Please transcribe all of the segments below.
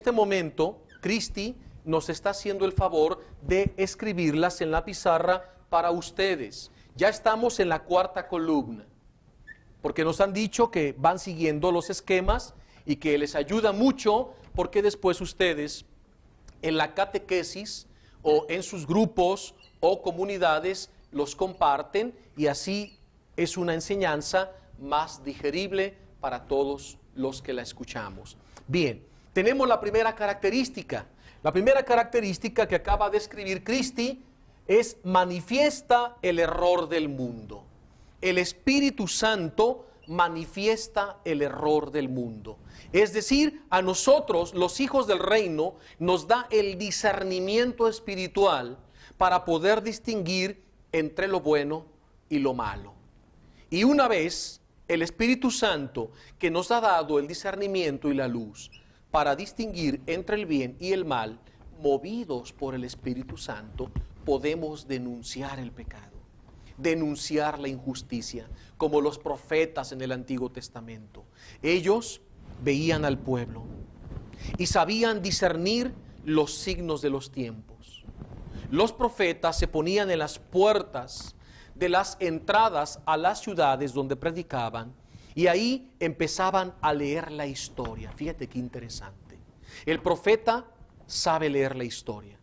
este momento, Cristi nos está haciendo el favor de escribirlas en la pizarra para ustedes. Ya estamos en la cuarta columna, porque nos han dicho que van siguiendo los esquemas y que les ayuda mucho, porque después ustedes en la catequesis o en sus grupos o comunidades los comparten y así es una enseñanza más digerible para todos los que la escuchamos. Bien, tenemos la primera característica. La primera característica que acaba de escribir Cristi es: manifiesta el error del mundo. El Espíritu Santo manifiesta el error del mundo. Es decir, a nosotros, los hijos del reino, nos da el discernimiento espiritual para poder distinguir entre lo bueno y lo malo. Y una vez el Espíritu Santo, que nos ha dado el discernimiento y la luz para distinguir entre el bien y el mal, movidos por el Espíritu Santo, podemos denunciar el pecado, denunciar la injusticia, como los profetas en el Antiguo Testamento. Ellos veían al pueblo y sabían discernir los signos de los tiempos. Los profetas se ponían en las puertas de las entradas a las ciudades donde predicaban y ahí empezaban a leer la historia. Fíjate qué interesante. El profeta sabe leer la historia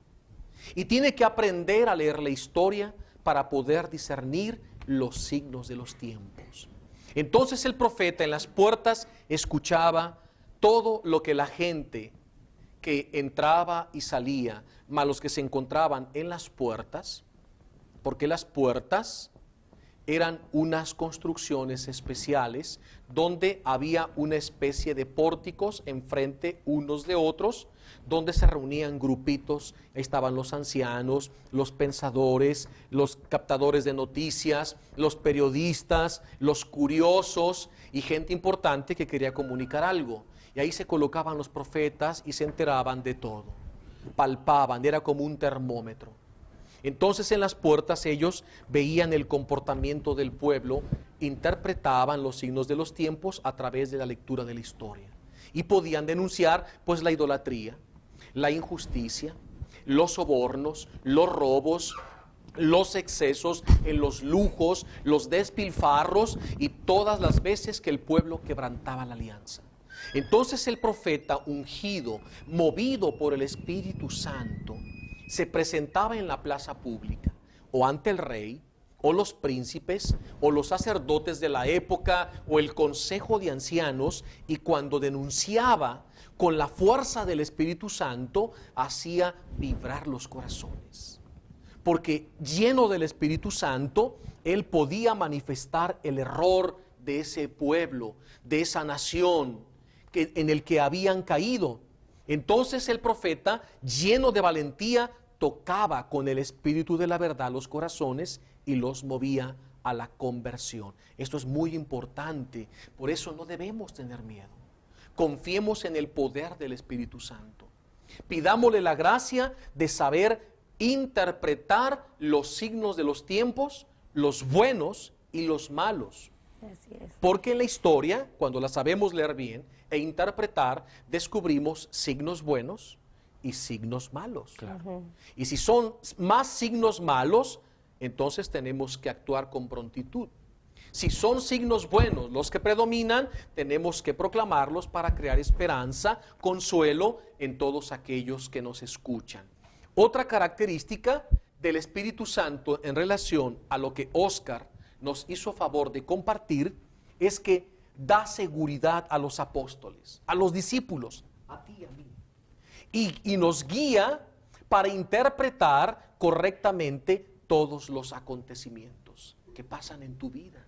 y tiene que aprender a leer la historia para poder discernir los signos de los tiempos. Entonces el profeta en las puertas escuchaba todo lo que la gente que entraba y salía, más los que se encontraban en las puertas, porque las puertas eran unas construcciones especiales donde había una especie de pórticos enfrente unos de otros, donde se reunían grupitos. Ahí estaban los ancianos, los pensadores, los captadores de noticias, los periodistas, los curiosos y gente importante que quería comunicar algo. Y ahí se colocaban los profetas y se enteraban de todo. Palpaban, era como un termómetro. Entonces en las puertas ellos veían el comportamiento del pueblo, interpretaban los signos de los tiempos a través de la lectura de la historia. Y podían denunciar pues la idolatría, la injusticia, los sobornos, los robos, los excesos en los lujos, los despilfarros y todas las veces que el pueblo quebrantaba la alianza. Entonces el profeta ungido, movido por el Espíritu Santo, se presentaba en la plaza pública o ante el rey o los príncipes o los sacerdotes de la época o el consejo de ancianos, y cuando denunciaba con la fuerza del Espíritu Santo hacía vibrar los corazones, porque lleno del Espíritu Santo él podía manifestar el error de ese pueblo, de esa nación en el que habían caído. Entonces el profeta, lleno de valentía, tocaba con el espíritu de la verdad los corazones y los movía a la conversión. Esto es muy importante, por eso no debemos tener miedo. Confiemos en el poder del Espíritu Santo. Pidámosle la gracia de saber interpretar los signos de los tiempos, los buenos y los malos. Así es. Porque en la historia, cuando la sabemos leer bien e interpretar, descubrimos signos buenos y signos malos. Claro. Y si son más signos malos, entonces tenemos que actuar con prontitud. Si son signos buenos los que predominan, tenemos que proclamarlos para crear esperanza, consuelo en todos aquellos que nos escuchan. Otra característica del Espíritu Santo en relación a lo que Óscar nos hizo favor de compartir es que da seguridad a los apóstoles, a los discípulos, a ti y a mí. Y nos guía para interpretar correctamente todos los acontecimientos que pasan en tu vida.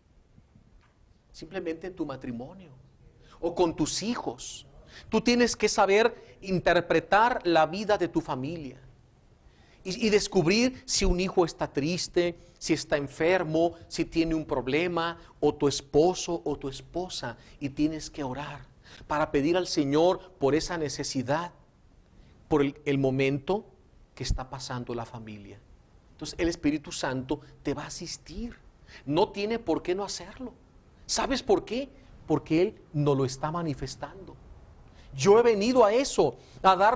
Simplemente en tu matrimonio o con tus hijos. Tú tienes que saber interpretar la vida de tu familia y descubrir si un hijo está triste, si está enfermo, si tiene un problema, o tu esposo o tu esposa, y tienes que orar para pedir al Señor por esa necesidad, por el momento que está pasando la familia. Entonces el Espíritu Santo te va a asistir. No tiene por qué no hacerlo. ¿Sabes por qué? Porque Él nos lo está manifestando. Yo he venido a eso, a dar